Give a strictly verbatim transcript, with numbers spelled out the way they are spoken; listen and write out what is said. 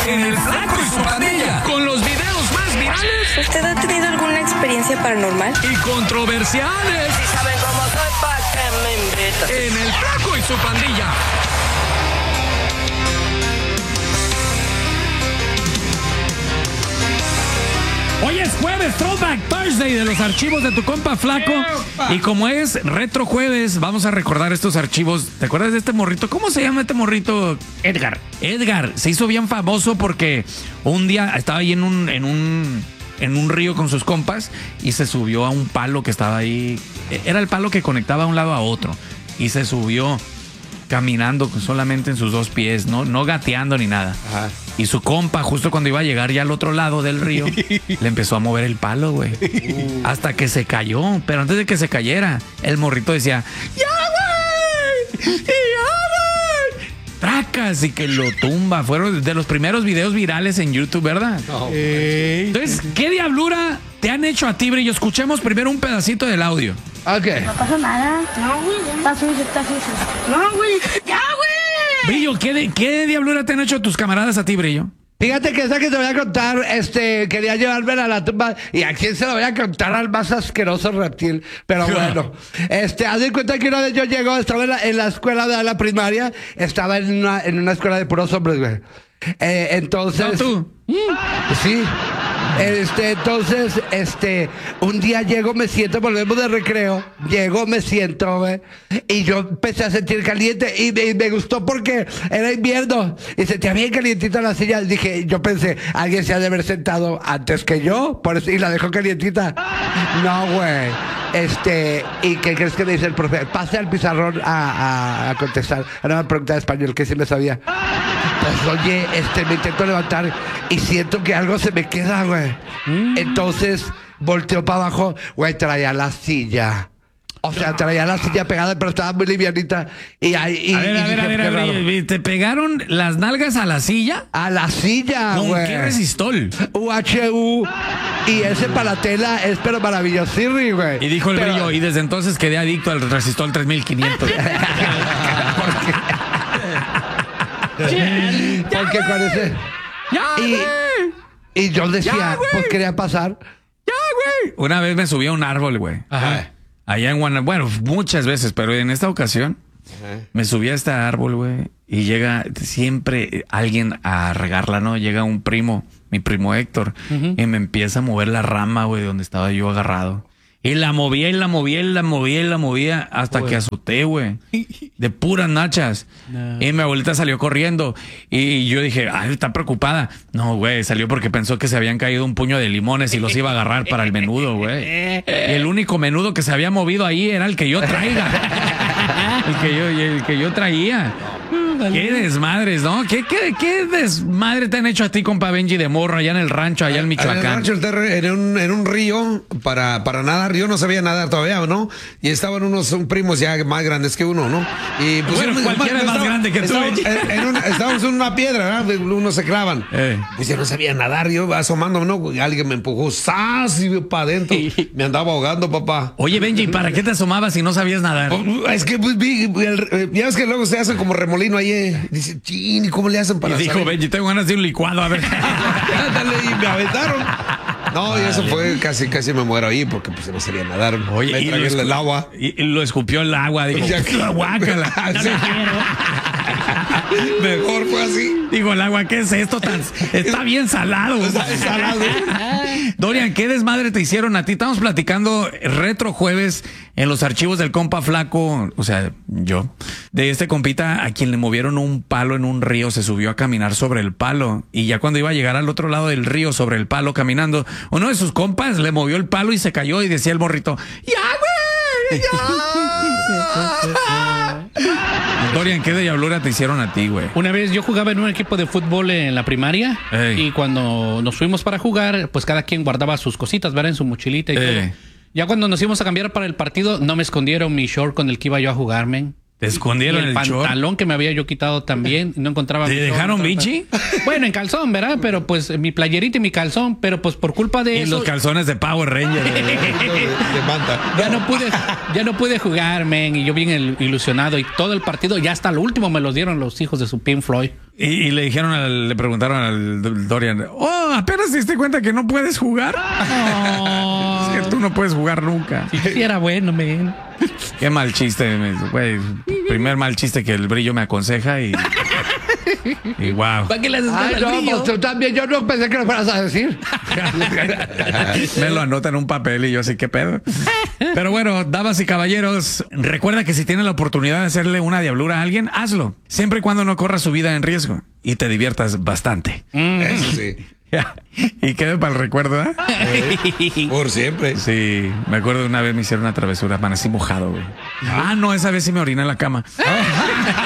en El Flaco y su Pandilla, con los videos más virales. ¿Usted ha tenido alguna experiencia paranormal? Y controversiales. Si saben cómo soy, ¿pa' qué me invitan? En El Flaco y su Pandilla. Hoy es jueves, Throwback Thursday de los archivos de tu compa Flaco. Y como es retro jueves, vamos a recordar estos archivos. ¿Te acuerdas de este morrito? ¿Cómo se llama este morrito? Edgar. Edgar. Se hizo bien famoso porque un día estaba ahí en un, en un, en un río con sus compas y se subió a un palo que estaba ahí. Era el palo que conectaba de un lado a otro. Y se subió caminando solamente en sus dos pies, no, no gateando ni nada. Ajá. Y su compa, justo cuando iba a llegar ya al otro lado del río, le empezó a mover el palo, güey. Uh. Hasta que se cayó. Pero antes de que se cayera, el morrito decía, ¡ya, güey! ¡Ya, güey! Tracas, y que lo tumba. Fueron de los primeros videos virales en YouTube, ¿verdad? No, eh. Entonces, ¿qué diablura te han hecho a ti, Brillo? Escuchemos primero un pedacito del audio. Ok. No pasa nada. No, güey. Está sucio, está sucio. No, güey. ¡Ya, güey! Brillo, ¿qué, ¿qué diablura te han hecho tus camaradas a ti, Brillo? Fíjate que esa que te voy a contar, este, quería llevarme a la tumba, y a quién se lo voy a contar, al más asqueroso reptil, pero bueno, este, haz de cuenta que una vez yo llego, estaba en la, en la escuela de la primaria, estaba en una, en una escuela de puros hombres, güey. Eh, entonces... ¿No, tú? Sí. Este, entonces, este, un día llego, me siento, volvemos de recreo, llego, me siento, güey, y yo empecé a sentir caliente, y me, y me gustó porque era invierno, y sentía bien calientita la silla, y dije, yo pensé, alguien se ha de haber sentado antes que yo, por eso, y la dejó calientita. No, güey, este, ¿y qué crees que me dice el profe? Pase al pizarrón a, a, a contestar, ahora me pregunta de español, que sí me sabía. Pues, oye, este, me intento levantar y siento que algo se me queda, güey. Mm. Entonces, volteo para abajo, güey, traía la silla. O sea, traía la silla pegada, pero estaba muy livianita. Y ahí. A ver, a ver, a ver, a ver. ¿Te pegaron las nalgas a la silla? A la silla, güey. ¿Con qué resistol? U H U. Y ese para la tela es pero maravilloso, güey. Y dijo el pero... Brillo, y desde entonces quedé adicto al resistol tres mil quinientos. Porque con ese... ¡Ya, y, y yo decía, ya, pues quería pasar. ¡Ya, güey! Una vez me subí a un árbol, güey. Ajá. Allá en Guanajuato. Bueno, muchas veces, pero en esta ocasión ajá, me subí a este árbol, güey. Y llega siempre alguien a regarla, ¿no? Llega un primo, mi primo Héctor, uh-huh, y me empieza a mover la rama, güey, donde estaba yo agarrado. Y la movía, y la movía, y la movía, y la movía, hasta wey, que azoté, güey. De puras nachas. No. Y mi abuelita salió corriendo. Y yo dije, ay, está preocupada. No, güey, salió porque pensó que se habían caído un puño de limones y los iba a agarrar para el menudo, güey. Y el único menudo que se había movido ahí era el que yo traiga. El que yo, el que yo traía. Qué desmadres, ¿no? ¿Qué, qué, ¿Qué desmadre te han hecho a ti, compa Benji, de morro allá en el rancho, allá en Michoacán? En el rancho, en un, en un río, para, para nadar. Yo no sabía nadar todavía, ¿no? Y estaban unos un primos ya más grandes que uno, ¿no? Y pues, bueno, cualquiera es más estaba, grande que tú. Estábamos en, un, estábamos en una piedra, ¿no? Unos se clavan. Eh. Pues yo no sabía nadar, yo asomándome, ¿no? Alguien me empujó, ¡zas! Y para adentro. Me andaba ahogando, papá. Oye, Benji, ¿para qué te asomabas si no sabías nadar? Oh, es que, pues, vi, el, ya ves que luego se hacen como remolino ahí. Dice, chin, ¿y cómo le hacen para y dijo, Benji, tengo ganas de un licuado, a ver. Dale, y me aventaron. No, vale, y eso fue, casi, casi me muero ahí porque pues no sabía nadar. Oye, me y tragué lo el agua. Y, y lo escupió el agua, dijo, guácala. Sí. Mejor fue así. Digo, el agua, ¿qué es esto? Tan, está bien salado. Está salado. Dorian, ¿qué desmadre te hicieron a ti? Estamos platicando retro jueves en los archivos del compa Flaco, o sea, yo, de este compita a quien le movieron un palo en un río, se subió a caminar sobre el palo y ya cuando iba a llegar al otro lado del río sobre el palo caminando, uno de sus compas le movió el palo y se cayó y decía el morrito, ¡ya, güey! ¡Ya! Dorian, ¿qué diablura te hicieron a ti, güey? Una vez yo jugaba en un equipo de fútbol en la primaria. Ey. Y cuando nos fuimos para jugar, pues cada quien guardaba sus cositas, ¿verdad? En su mochilita y Ey. todo. Ya cuando nos íbamos a cambiar para el partido, no me escondieron mi short con el que iba yo a jugar, men. Te escondieron el, el pantalón short. que me había yo quitado también. No encontraba. ¿Te dejaron bichi? Bueno, en calzón, ¿verdad? Pero pues mi playerita y mi calzón. Pero pues por culpa de y eso. los calzones de Power Ranger. de, de manta. Ya no pude, ya no pude jugar, men. Y yo bien el, ilusionado. Y todo el partido, ya hasta lo último me los dieron los hijos de su Pink Floyd. Y, y le dijeron, al, le preguntaron al Dorian, oh, apenas te diste cuenta que no puedes jugar. Oh. Es que tú no puedes jugar nunca. Sí, sí era bueno, men. Qué mal chiste, güey. Primer mal chiste que el brillo me aconseja y... Y wow. ¿Para qué le haces Ay, no, pues tú también. Yo no pensé que lo fueras a decir. Me lo anota en un papel y yo así, ¿qué pedo? Pero bueno, damas y caballeros, recuerda que si tienes la oportunidad de hacerle una diablura a alguien, hazlo. Siempre y cuando no corras su vida en riesgo y te diviertas bastante. Mm. Eso sí. Y quede para el recuerdo, ¿eh? Eh, por siempre. Sí, me acuerdo de una vez me hicieron una travesura, amanecí mojado, güey. Ah, no, esa vez sí me oriné en la cama.